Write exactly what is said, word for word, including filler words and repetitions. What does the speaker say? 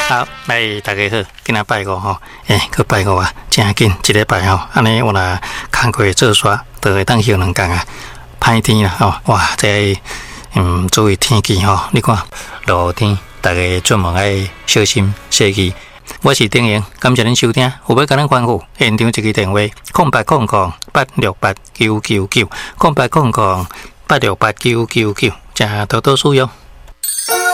好，来大家好，今仔拜五吼，诶、欸，去拜五啊，真紧一礼拜吼，安尼我若工课做煞，就会当休两工啊。歹天啦吼，哇，这嗯，注意天气吼，你看落雨天，大家出门爱小心小心。我是丁莹，感谢恁收听，有要甲咱吩咐，现场一个电话：空八空空八六八九九九，空八空空八六八九九九，请多多使用。